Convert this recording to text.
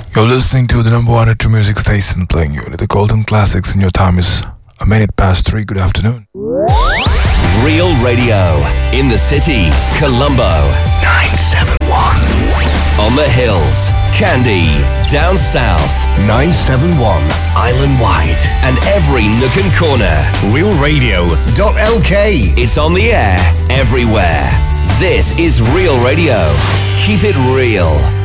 You're listening to the number one or two music station playing you the golden classics, and your time is a minute past 3. Good afternoon. Real Radio in the city, Colombo 971. On the hills, Kandy, down south 971, Island Wide, and every nook and corner. RealRadio.lk. It's on the air everywhere. This is Real Radio. Keep it real.